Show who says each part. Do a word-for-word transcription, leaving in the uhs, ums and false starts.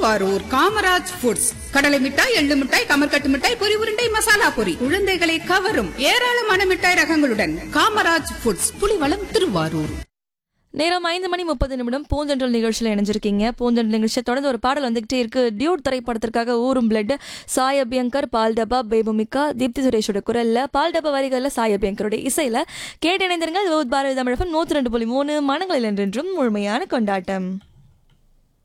Speaker 1: Thiruvarur Kamaraj foods. கடலை மிட்டாய், எள்ளு மிட்டாய், கமர்கட்டு மிட்டாய், பொரி உருண்டை, மசாலா பொரி, குழந்தைகளை கவரும் ஏராளமான மிட்டாய் ரகங்களுடன் காமராஜ் ஃபுட்ஸ், புலிவளம், திருவாரூர்.
Speaker 2: நேரம் ஐந்து மணி முப்பது நிமிடம் பூந்தென்றல் நிகழ்ச்சியில் இணைஞ்சிருக்கீங்க. பூந்தென்றல் நிகழ்ச்சியை தொடர்ந்து ஒரு பாடல் வந்துகிட்டே இருக்கு. டியூட் திரைப்படத்திற்காக ஊரும் பிளட், சாய் அபியங்கர், பால் டப்பா, பேபுமிகா, தீப்தி சுரேஷோட குரல்ல, பால் டப்பா வரிகளில் சாய் அபியங்கரோட இசையில கேட்டு இணைந்திருங்கள். பாரதி தமிழகம் நூற்றி ரெண்டு புள்ளி மூணு மனங்களில் என்றென்றும் முழுமையான கொண்டாட்டம்.